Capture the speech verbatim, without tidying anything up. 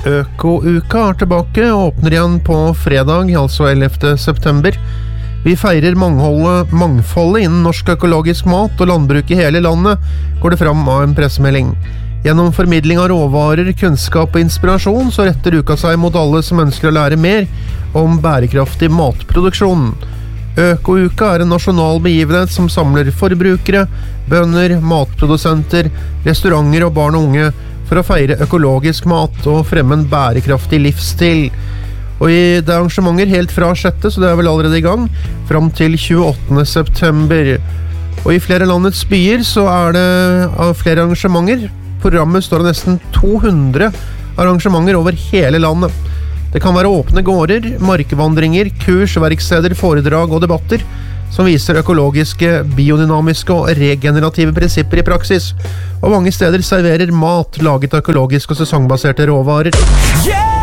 Øko-uka er tilbake og åpner igjen på fredag, altså ellevte september. Vi feirer mangfoldet, mangfoldet innen norsk økologisk mat og landbruk i hele landet, går det fram av en pressemelding. Gjennom formidling av råvarer, kunnskap og inspirasjon så retter uka seg mot alle som ønsker å lære mer om bærekraftig matproduksjon. Øko-uka er en nasjonal begivenhet som samler forbrukere, bønder, matprodusenter, restauranter og barn og unge for å feire økologisk mat og fremme en bærekraftig livsstil. Og i det er arrangementer helt fra sjette, så det er vel allerede i gang, fram til tjueåttende september. Og i flere landets byer så er det flere arrangementer. Programmet står av nesten to hundre arrangementer over hele landet. Det kan være åpne gårder, markvandringer, kurs, verksteder, foredrag og debatter som viser økologiske, biodynamiske og regenerative prinsipper i praksis. Og mange steder serverer mat laget av økologiske og sesongbaserte råvarer. Yeah!